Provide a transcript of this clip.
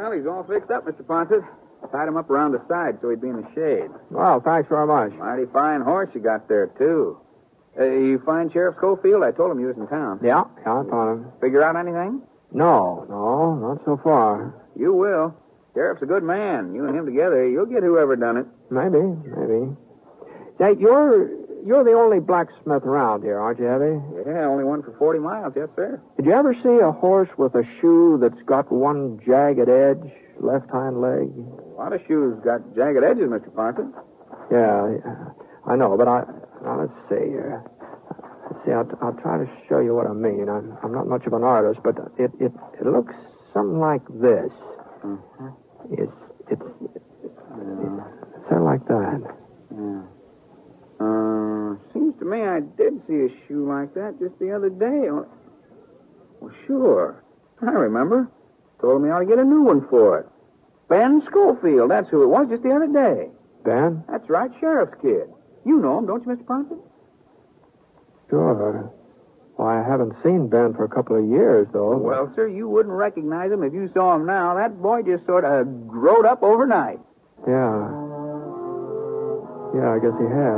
Well, he's all fixed up, Mr. Ponset. Tied him up around the side so he'd be in the shade. Well, thanks very much. Mighty fine horse you got there, too. You find Sheriff Schofield? I told him you was in town. Yeah, I found him. Figure out anything? No, not so far. You will. Sheriff's a good man. You and him together, you'll get whoever done it. Maybe. Say, you're the only blacksmith around here, aren't you, Evie? Yeah, only one for 40 miles, yes, sir. Did you ever see a horse with a shoe that's got one jagged edge, left hind leg? A lot of shoes got jagged edges, Mr. Ponset. Yeah, I know, but now let's see here. Let's see, I'll try to show you what I mean. I'm not much of an artist, but it looks something like this. Mm-hmm. It's sort of like that. Yeah. Seems to me I did see a shoe like that just the other day. Well, sure. I remember. Told me I ought to get a new one for it. Ben Schofield, that's who it was just the other day. Ben? That's right, Sheriff's kid. You know him, don't you, Mr. Ponset? Sure. Well, I haven't seen Ben for a couple of years, though. Well, sir, you wouldn't recognize him if you saw him now. That boy just sort of growed up overnight. Yeah. Yeah, I guess he has.